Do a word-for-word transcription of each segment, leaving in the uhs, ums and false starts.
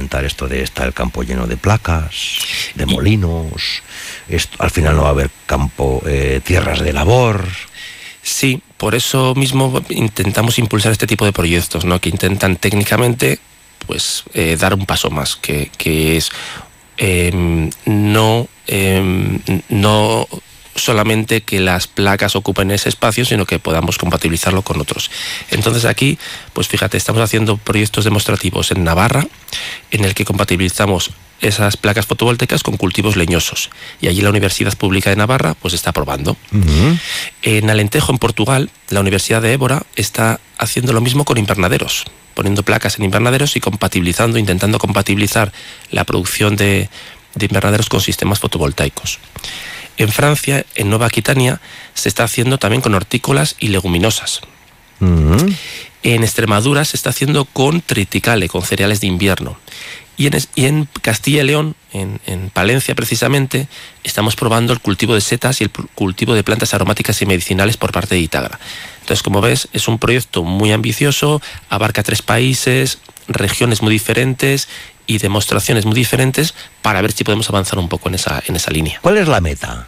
comentar esto de está el campo lleno de placas, de molinos, esto, al final no va a haber campo, eh, tierras de labor. Sí, por eso mismo intentamos impulsar este tipo de proyectos, ¿no? Que intentan técnicamente pues eh, dar un paso más, que, que es eh, no, eh, no solamente que las placas ocupen ese espacio, sino que podamos compatibilizarlo con otros. Entonces aquí, pues fíjate, estamos haciendo proyectos demostrativos en Navarra, en el que compatibilizamos esas placas fotovoltaicas con cultivos leñosos. Y allí la Universidad Pública de Navarra pues está probando. Uh-huh. En Alentejo, en Portugal, la Universidad de Évora está haciendo lo mismo con invernaderos, poniendo placas en invernaderos y compatibilizando, intentando compatibilizar la producción de, de invernaderos con sistemas fotovoltaicos. En Francia, en Nueva Aquitania, se está haciendo también con hortícolas y leguminosas. Uh-huh. En Extremadura se está haciendo con triticale, con cereales de invierno. Y en, y en Castilla y León, en, en Palencia precisamente, estamos probando el cultivo de setas y el cultivo de plantas aromáticas y medicinales por parte de Itagra. Entonces, como ves, es un proyecto muy ambicioso, abarca tres países, regiones muy diferentes y demostraciones muy diferentes para ver si podemos avanzar un poco en esa, en esa línea. ¿Cuál es la meta?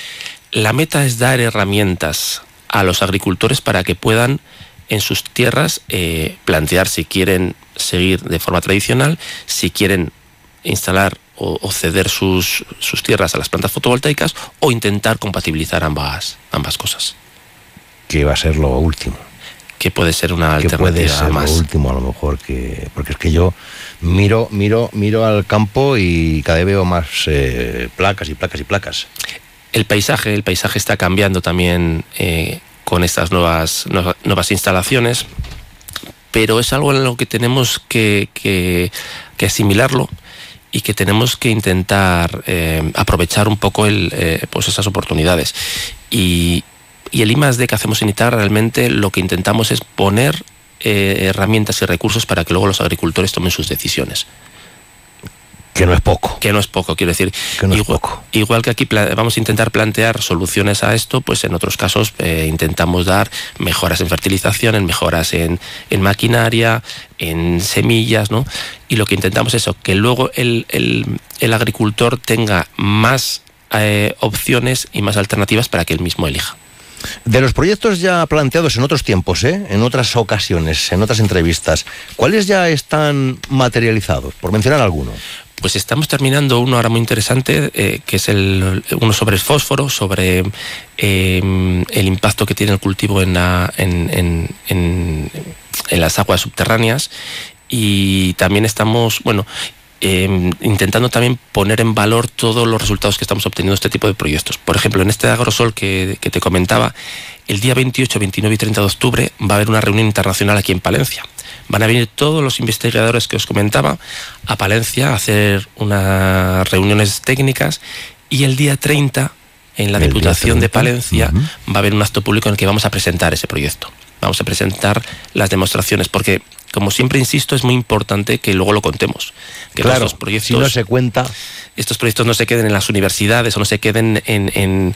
La meta es dar herramientas a los agricultores para que puedan en sus tierras eh, plantear si quieren seguir de forma tradicional, si quieren instalar o, o ceder sus, sus tierras a las plantas fotovoltaicas o intentar compatibilizar ambas, ambas cosas. Que va a ser lo último. Que puede ser una que alternativa puede ser más. Lo último a lo mejor, que porque es que yo miro miro miro al campo y cada vez veo más eh, placas y placas y placas. El paisaje, el paisaje está cambiando también eh, con estas nuevas, nuevas instalaciones, pero es algo en lo que tenemos que, que, que asimilarlo y que tenemos que intentar eh, aprovechar un poco el, eh, pues esas oportunidades. Y, y el I más D que hacemos en Itagra, realmente lo que intentamos es poner eh, herramientas y recursos para que luego los agricultores tomen sus decisiones. Que no es poco. Que no es poco, quiero decir. Que no igual, es poco. Igual que aquí vamos a intentar plantear soluciones a esto, pues en otros casos eh, intentamos dar mejoras en fertilización, en mejoras en, en maquinaria, en semillas, ¿no? Y lo que intentamos es eso, que luego el, el, el agricultor tenga más eh, opciones y más alternativas para que él mismo elija. De los proyectos ya planteados en otros tiempos, ¿eh? En otras ocasiones, en otras entrevistas, ¿cuáles ya están materializados? Por mencionar alguno. Pues estamos terminando uno ahora muy interesante, eh, que es el uno sobre el fósforo, sobre eh, el impacto que tiene el cultivo en, la, en, en, en, en las aguas subterráneas, y también estamos, bueno, eh, intentando también poner en valor todos los resultados que estamos obteniendo de este tipo de proyectos. Por ejemplo, en este Agrosol que, que te comentaba, el día veintiocho, veintinueve y treinta de octubre va a haber una reunión internacional aquí en Palencia. Van a venir todos los investigadores que os comentaba a Palencia a hacer unas reuniones técnicas, y el día treinta, en la el Diputación de Palencia, uh-huh. va a haber un acto público en el que vamos a presentar ese proyecto. Vamos a presentar las demostraciones, porque, como siempre insisto, es muy importante que luego lo contemos. Que claro, estos proyectos, si no se cuenta... Estos proyectos no se queden en las universidades o no se queden en, en,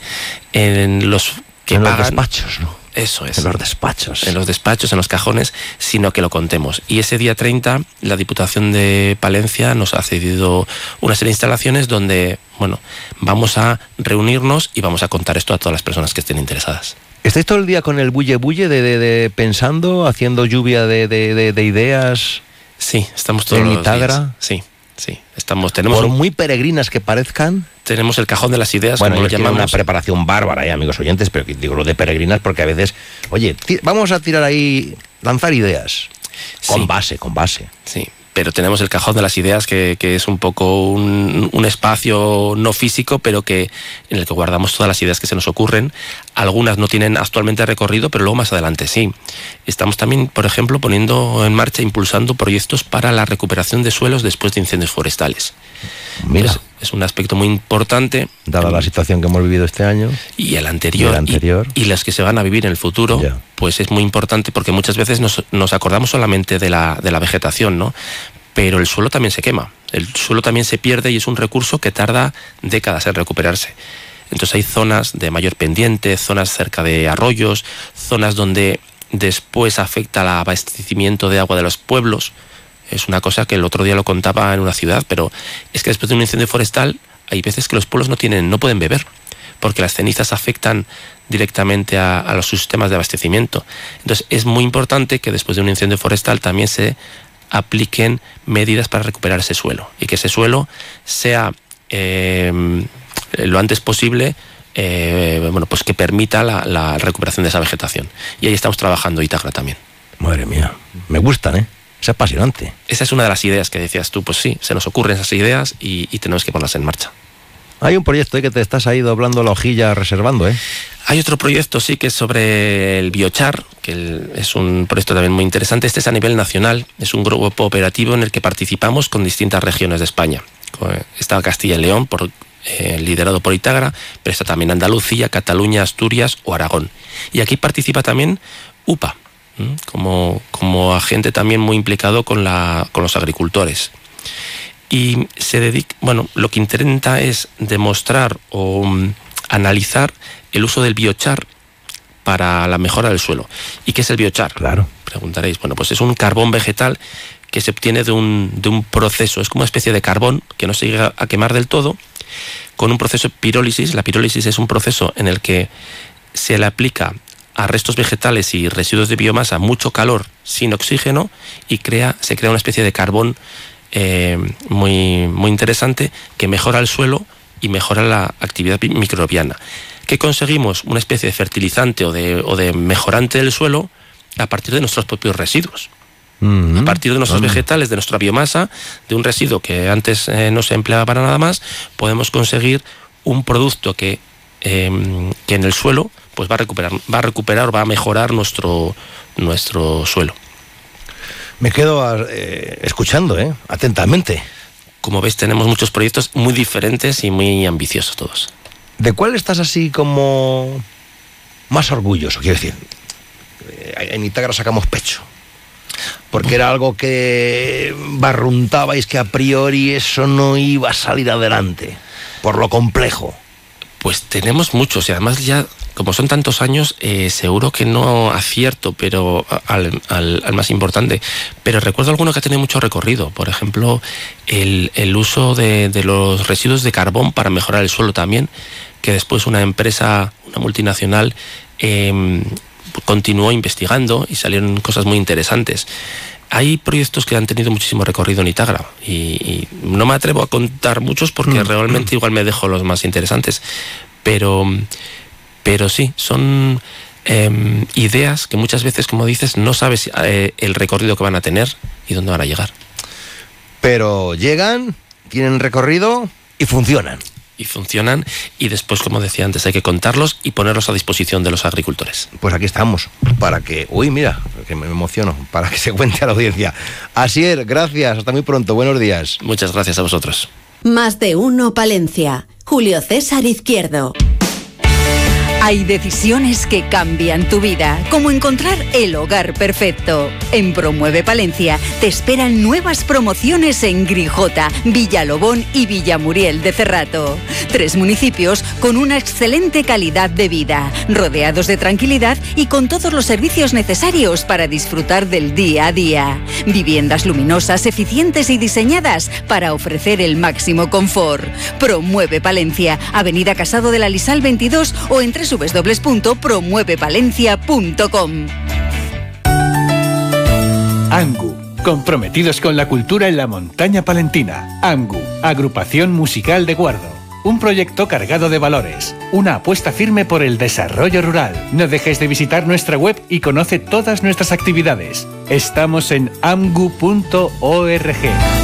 en los que en pagan. los despachos, ¿no? Eso es. En los despachos. En los despachos, en los cajones, sino que lo contemos. Y ese día treinta, la Diputación de Palencia nos ha cedido una serie de instalaciones donde, bueno, vamos a reunirnos y vamos a contar esto a todas las personas que estén interesadas. ¿Estáis todo el día con el bulle bulle de, de, de pensando, haciendo lluvia de, de, de, de ideas? Sí, estamos todos en los Itagra. días. Sí, sí. Estamos, tenemos Por un, muy peregrinas que parezcan. Tenemos el cajón de las ideas, bueno, como lo tiene llamamos. Una preparación bárbara, ¿eh, amigos oyentes? Pero digo lo de peregrinas porque a veces, oye, t- vamos a tirar ahí, lanzar ideas. Con Sí. base, con base. Sí, pero tenemos el cajón de las ideas, que, que es un poco un, un espacio no físico, pero que en el que guardamos todas las ideas que se nos ocurren. Algunas no tienen actualmente recorrido, pero luego más adelante sí. Estamos también, por ejemplo, poniendo en marcha, impulsando proyectos para la recuperación de suelos después de incendios forestales. Mira. Entonces, es un aspecto muy importante. Dada la situación que hemos vivido este año. Y el anterior, y, el anterior. y, y las que se van a vivir en el futuro, Ya. pues es muy importante, porque muchas veces nos, nos acordamos solamente de la, de la vegetación, ¿no? Pero el suelo también se quema, el suelo también se pierde y es un recurso que tarda décadas en recuperarse. Entonces hay zonas de mayor pendiente, zonas cerca de arroyos, zonas donde después afecta el abastecimiento de agua de los pueblos, Es una cosa que el otro día lo contaba en una ciudad, pero es que después de un incendio forestal hay veces que los pueblos no tienen, no pueden beber, porque las cenizas afectan directamente a, a los sistemas de abastecimiento. Entonces es muy importante que después de un incendio forestal también se apliquen medidas para recuperar ese suelo, y que ese suelo sea eh, lo antes posible, eh, bueno, pues que permita la, la recuperación de esa vegetación. Y ahí estamos trabajando Itagra también. Madre mía, me gustan, ¿eh? Es apasionante. Esa es una de las ideas que decías tú. Pues sí, se nos ocurren esas ideas y, y tenemos que ponerlas en marcha. Hay un proyecto, ¿eh?, que te estás ahí doblando la hojilla reservando, ¿eh? Hay otro proyecto, sí, que es sobre el biochar, que el, es un proyecto también muy interesante. Este es a nivel nacional, es un grupo operativo en el que participamos con distintas regiones de España. Está Castilla y León, por, eh, liderado por Itagra, pero está también Andalucía, Cataluña, Asturias o Aragón. Y aquí participa también U P A, ¿m? como, como agente también muy implicado con, la, con los agricultores. Y se dedica, bueno, lo que intenta es demostrar o um, analizar el uso del biochar para la mejora del suelo. ¿Y qué es el biochar? Claro. Preguntaréis. Bueno, pues es un carbón vegetal que se obtiene de un, de un proceso, es como una especie de carbón que no se llega a quemar del todo, con un proceso de pirólisis. La pirólisis es un proceso en el que se le aplica a restos vegetales y residuos de biomasa mucho calor sin oxígeno y crea, se crea una especie de carbón eh, muy, muy interesante que mejora el suelo y mejora la actividad microbiana. ¿Qué conseguimos? Una especie de fertilizante o de, o de mejorante del suelo a partir de nuestros propios residuos. Mm-hmm. A partir de nuestros mm-hmm. vegetales, de nuestra biomasa, de un residuo que antes eh, no se empleaba para nada más, podemos conseguir un producto que, eh, que en el suelo pues va a recuperar, va a recuperar, va a mejorar nuestro, nuestro suelo. Me quedo eh, escuchando, eh, atentamente. Como ves, tenemos muchos proyectos muy diferentes y muy ambiciosos todos. ¿De cuál estás así como más orgulloso? Quiero decir, en Itagra sacamos pecho, porque era algo que barruntabais que a priori eso no iba a salir adelante, por lo complejo. Pues tenemos muchos, y además ya, como son tantos años, eh, seguro que no acierto, pero al, al, al más importante. Pero recuerdo alguno que ha tenido mucho recorrido. Por ejemplo, el, el uso de, de los residuos de carbón para mejorar el suelo también, que después una empresa, una multinacional, eh, continuó investigando y salieron cosas muy interesantes. Hay proyectos que han tenido muchísimo recorrido en Itagra y, y no me atrevo a contar muchos porque mm. realmente igual me dejo los más interesantes, pero, pero sí, son eh, ideas que muchas veces, como dices, no sabes eh, el recorrido que van a tener y dónde van a llegar. Pero llegan, tienen recorrido y funcionan. Y funcionan, y después, como decía antes, hay que contarlos y ponerlos a disposición de los agricultores. Pues aquí estamos, para que... Uy, mira, que me emociono, para que se cuente a la audiencia. Asier, gracias, hasta muy pronto, buenos días. Muchas gracias a vosotros. Más de uno Palencia. Julio César Izquierdo. Hay decisiones que cambian tu vida, como encontrar el hogar perfecto. En Promueve Palencia te esperan nuevas promociones en Grijota, Villalobón y Villamuriel de Cerrato. Tres municipios con una excelente calidad de vida, rodeados de tranquilidad y con todos los servicios necesarios para disfrutar del día a día. Viviendas luminosas, eficientes y diseñadas para ofrecer el máximo confort. Promueve Palencia, Avenida Casado de la Lisal veintidós o en w w w punto promueve palencia punto com. Angu, comprometidos con la cultura en la montaña palentina. Angu, agrupación musical de Guardo. Un proyecto cargado de valores. Una apuesta firme por el desarrollo rural. No dejes de visitar nuestra web y conoce todas nuestras actividades. Estamos en amgu punto org.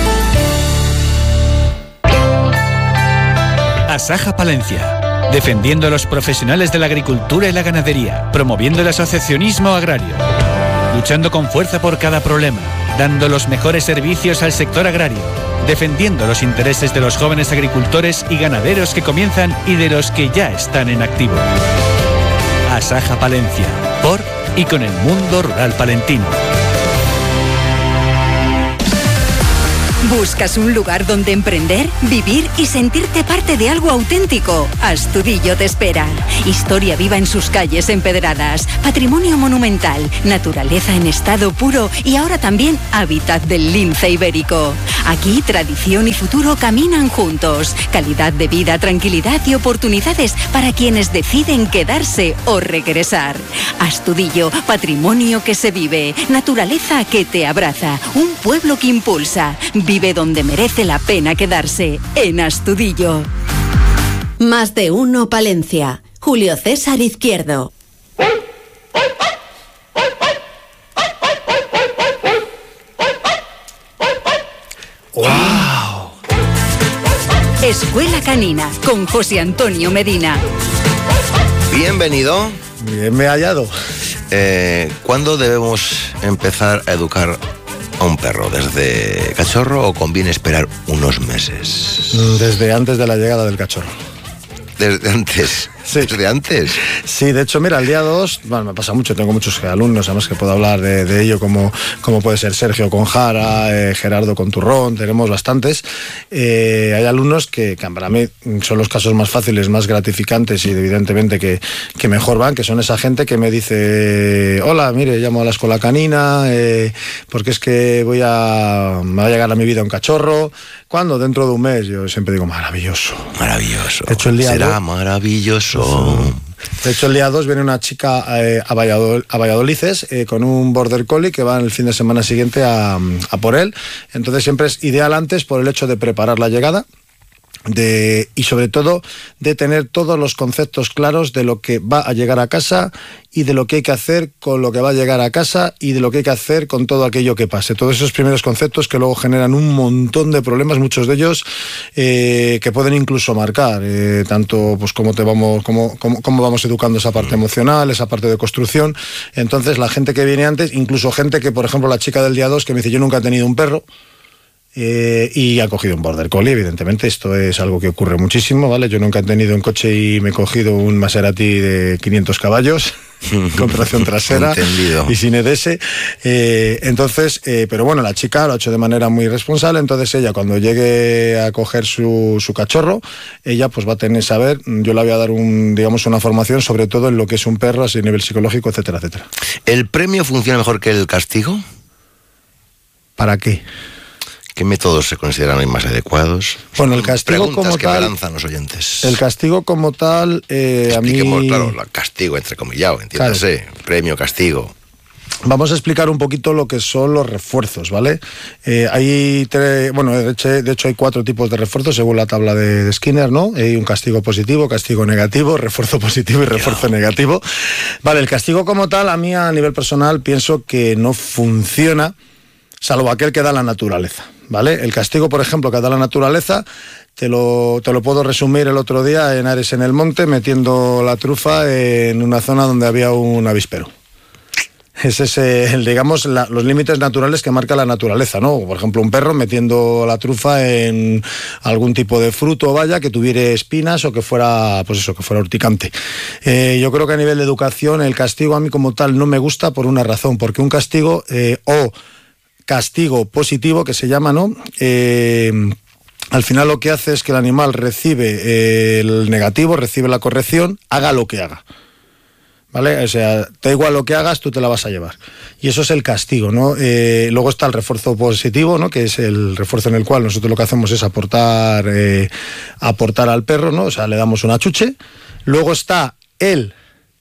Asaja Palencia. Defendiendo a los profesionales de la agricultura y la ganadería, promoviendo el asociacionismo agrario, luchando con fuerza por cada problema, dando los mejores servicios al sector agrario, defendiendo los intereses de los jóvenes agricultores y ganaderos que comienzan y de los que ya están en activo. Asaja Palencia, por y con el mundo rural palentino. ¿Buscas un lugar donde emprender, vivir y sentirte parte de algo auténtico? Astudillo te espera. Historia viva en sus calles empedradas, patrimonio monumental, naturaleza en estado puro y ahora también hábitat del lince ibérico. Aquí tradición y futuro caminan juntos. Calidad de vida, tranquilidad y oportunidades para quienes deciden quedarse o regresar. Astudillo, patrimonio que se vive, naturaleza que te abraza, un pueblo que impulsa. Vive donde merece la pena quedarse, en Astudillo. Más de uno Palencia. Julio César Izquierdo. ¡Wow! Escuela Canina con José Antonio Medina. Bienvenido. Bien me he hallado. Eh, ¿Cuándo debemos empezar a educar a un perro? ¿Desde cachorro o conviene esperar unos meses? Desde antes de la llegada del cachorro. Desde antes. Sí. Desde antes. Sí, de hecho, mira, el día dos, bueno, me pasa mucho, tengo muchos alumnos, además que puedo hablar de, de ello, como, como puede ser Sergio con Jara, eh, Gerardo con Turrón, tenemos bastantes. Eh, hay alumnos que, que para mí son los casos más fáciles, más gratificantes y evidentemente que, que mejor van, que son esa gente que me dice, hola, mire, llamo a la escuela canina, eh, porque es que voy a, me va a llegar a mi vida un cachorro. ¿Cuándo? Dentro de un mes. Yo siempre digo, maravilloso. Maravilloso. De hecho, el día Será dos, maravilloso. De hecho, el día dos viene una chica eh, a, Valladolid, a Valladolices eh, con un border collie que va el fin de semana siguiente a, a por él. Entonces siempre es ideal antes por el hecho de preparar la llegada. De, y sobre todo de tener todos los conceptos claros de lo que va a llegar a casa y de lo que hay que hacer con lo que va a llegar a casa y de lo que hay que hacer con todo aquello que pase. Todos esos primeros conceptos que luego generan un montón de problemas, muchos de ellos eh, que pueden incluso marcar eh, tanto pues cómo te vamos, cómo, cómo, cómo vamos educando esa parte emocional, esa parte de construcción. Entonces la gente que viene antes, incluso gente que, por ejemplo, la chica del día dos que me dice yo nunca he tenido un perro. Eh, y ha cogido un border collie, evidentemente esto es algo que ocurre muchísimo, ¿vale? Yo nunca he tenido un coche y me he cogido un Maserati de quinientos caballos con tracción trasera y sin E D S, eh, entonces, eh, pero bueno, la chica lo ha hecho de manera muy responsable, entonces ella cuando llegue a coger su, su cachorro, ella pues va a tener que saber, yo le voy a dar un, digamos, una formación sobre todo en lo que es un perro, así a nivel psicológico, etcétera, etcétera. ¿El premio funciona mejor que el castigo? ¿Para qué? ¿Qué métodos se consideran hoy más adecuados? Bueno, el castigo Preguntas como que tal, me lanzan los oyentes. El castigo como tal, eh, a mí... Claro, el castigo entrecomillado, entiéndase, claro. Premio, castigo. Vamos a explicar un poquito lo que son los refuerzos, ¿vale? Eh, hay tres, bueno, de hecho, de hecho hay cuatro tipos de refuerzos según la tabla de, de Skinner, ¿no? Hay un castigo positivo, castigo negativo, refuerzo positivo y refuerzo yeah. negativo. Vale, el castigo como tal, a mí a nivel personal pienso que no funciona, salvo aquel que da la naturaleza, ¿vale? El castigo, por ejemplo, que da la naturaleza, te lo, te lo puedo resumir el otro día en Ares en el Monte, metiendo la trufa en una zona donde había un avispero. Ese es, el, digamos, la, los límites naturales que marca la naturaleza, ¿no? Por ejemplo, un perro metiendo la trufa en algún tipo de fruto, vaya, que tuviera espinas o que fuera, pues eso, que fuera urticante. Eh, yo creo que a nivel de educación el castigo a mí como tal no me gusta por una razón, porque un castigo eh, o castigo positivo, que se llama, ¿no? Eh, al final lo que hace es que el animal recibe eh, el negativo, recibe la corrección, haga lo que haga. ¿Vale? O sea, da igual lo que hagas, tú te la vas a llevar. Y eso es el castigo, ¿no? Eh, luego está el refuerzo positivo, ¿no? Que es el refuerzo en el cual nosotros lo que hacemos es aportar, eh, aportar al perro, ¿no? O sea, le damos una chuche. Luego está el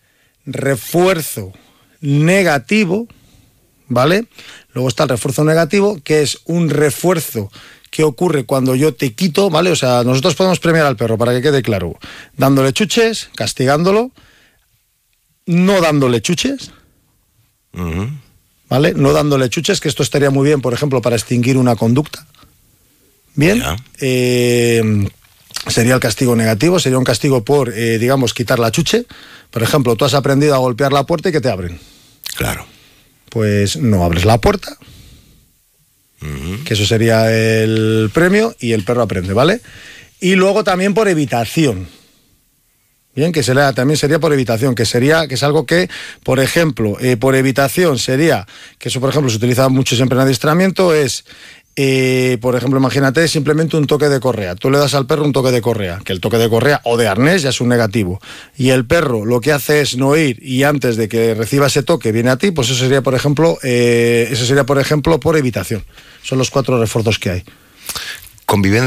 refuerzo negativo, ¿vale? Luego está el refuerzo negativo, que es un refuerzo que ocurre cuando yo te quito, ¿vale? O sea, nosotros podemos premiar al perro, para que quede claro, dándole chuches, castigándolo, no dándole chuches, uh-huh. ¿vale? No dándole chuches, que esto estaría muy bien, por ejemplo, para extinguir una conducta. Bien, yeah. eh, sería el castigo negativo, sería un castigo por, eh, digamos, quitar la chuche. Por ejemplo, tú has aprendido a golpear la puerta y que te abren. Claro. Pues no abres la puerta, uh-huh. que eso sería el premio, y el perro aprende, ¿vale? Y luego también por evitación. Bien, que sería, también sería por evitación, que sería, que es algo que, por ejemplo, eh, por evitación sería, que eso por ejemplo se utiliza mucho siempre en adiestramiento, es Eh, por ejemplo, imagínate simplemente un toque de correa. Tú le das al perro un toque de correa, que el toque de correa o de arnés ya es un negativo. Y el perro lo que hace es no ir y antes de que reciba ese toque viene a ti, pues eso sería, por ejemplo, eh, eso sería, por ejemplo, por evitación. Son los cuatro refuerzos que hay. Convivencia